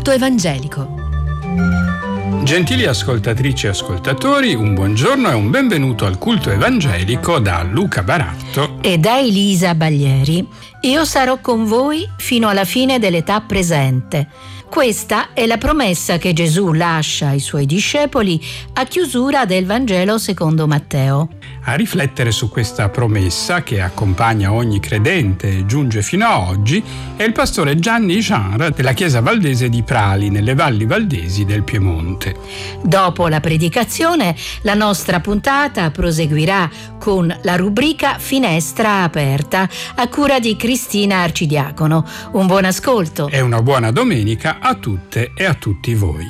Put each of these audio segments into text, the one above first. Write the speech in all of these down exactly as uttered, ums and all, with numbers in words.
culto evangelico. Gentili ascoltatrici e ascoltatori, un buongiorno e un benvenuto al culto evangelico da Luca Baratto e da Elisa Baglieri. Io sarò con voi fino alla fine dell'età presente. Questa è la promessa che Gesù lascia ai suoi discepoli a chiusura del Vangelo secondo Matteo. A riflettere su questa promessa che accompagna ogni credente e giunge fino a oggi è il pastore Gianni Genre della Chiesa Valdese di Prali, nelle valli valdesi del Piemonte. Dopo la predicazione, la nostra puntata proseguirà con la rubrica Finestra aperta a cura di Cristina Arcidiacono. Un buon ascolto e una buona domenica a tutte e a tutti voi.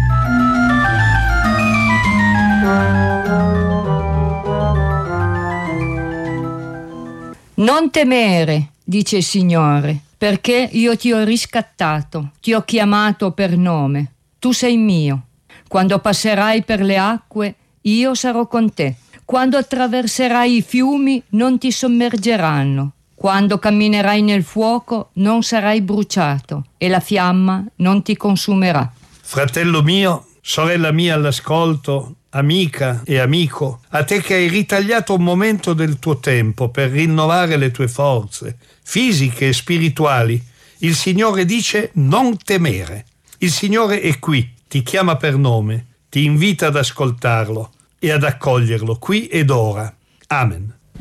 Non temere, dice il Signore, perché io ti ho riscattato, ti ho chiamato per nome. Tu sei mio. Quando passerai per le acque, io sarò con te. Quando attraverserai i fiumi, non ti sommergeranno. Quando camminerai nel fuoco, non sarai bruciato e la fiamma non ti consumerà. Fratello mio, sorella mia all'ascolto, amica e amico, a te che hai ritagliato un momento del tuo tempo per rinnovare le tue forze, fisiche e spirituali, il Signore dice non temere. Il Signore è qui, ti chiama per nome, ti invita ad ascoltarlo e ad accoglierlo qui ed ora. Amen.